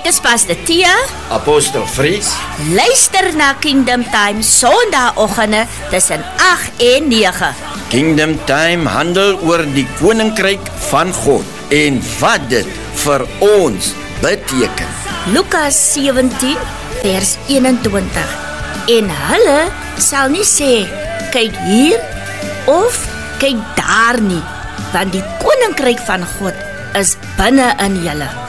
is Pastor Tia. Apostel Fries. Luister na Kingdom Time Sondagoggende tussen 8 en 9. Kingdom Time handel oor die koninkryk van God en wat dit vir ons beteken. Lukas 17 vers 21. En hulle sal nie sê, kyk hier of kyk daar nie, want die koninkryk van God is binne in julle.